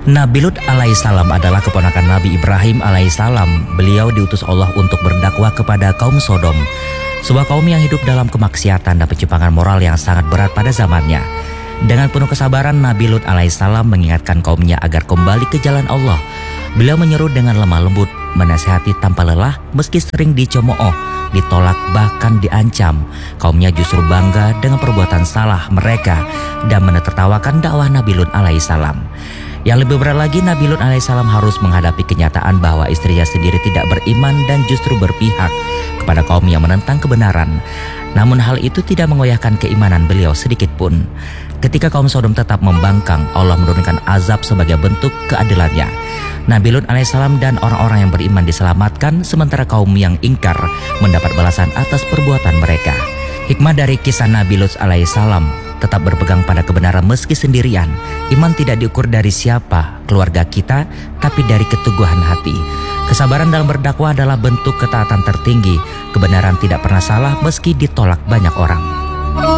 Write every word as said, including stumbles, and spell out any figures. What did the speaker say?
Nabi Lut alaihissalam adalah keponakan Nabi Ibrahim alaihissalam. Beliau diutus Allah untuk berdakwah kepada kaum Sodom, sebuah kaum yang hidup dalam kemaksiatan dan pencimpangan moral yang sangat berat pada zamannya. Dengan penuh kesabaran, Nabi Lut alaihissalam mengingatkan kaumnya agar kembali ke jalan Allah. Beliau menyeru dengan lemah lembut, menasihati tanpa lelah meski sering dicemooh, ditolak, bahkan diancam. Kaumnya justru bangga dengan perbuatan salah mereka dan menertawakan dakwah Nabi Lut alaihissalam. Yang lebih berat lagi, Nabi Lut alaihissalam harus menghadapi kenyataan bahwa istrinya sendiri tidak beriman dan justru berpihak kepada kaum yang menentang kebenaran. Namun hal itu tidak mengoyahkan keimanan beliau sedikit pun. Ketika kaum Sodom tetap membangkang, Allah menurunkan azab sebagai bentuk keadilannya. Nabi Lut alaihissalam dan orang-orang yang beriman diselamatkan, sementara kaum yang ingkar mendapat balasan atas perbuatan mereka. Hikmah dari kisah Nabi Lut alaihissalam: tetap berpegang pada kebenaran meski sendirian. Iman tidak diukur dari siapa, keluarga kita, tapi dari keteguhan hati. Kesabaran dalam berdakwah adalah bentuk ketaatan tertinggi. Kebenaran tidak pernah salah meski ditolak banyak orang.